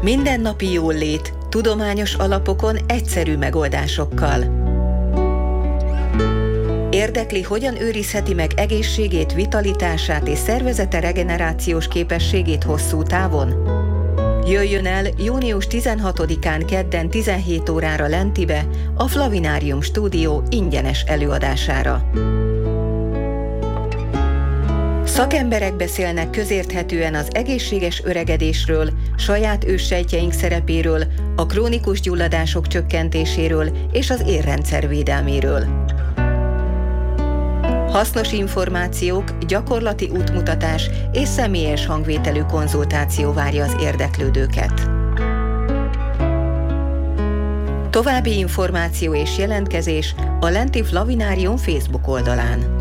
Mindennapi jólét, tudományos alapokon, egyszerű megoldásokkal. Érdekli, hogyan őrizheti meg egészségét, vitalitását és szervezete regenerációs képességét hosszú távon? Jöjjön el június 16-án kedden 17 órára Lentibe, a Flavinárium stúdió ingyenes előadására. Szakemberek beszélnek közérthetően az egészséges öregedésről, saját őssejtjeink szerepéről, a krónikus gyulladások csökkentéséről és az érrendszer védelméről. Hasznos információk, gyakorlati útmutatás és személyes hangvételű konzultáció várja az érdeklődőket. További információ és jelentkezés a Lenti Flavinárium Facebook oldalán.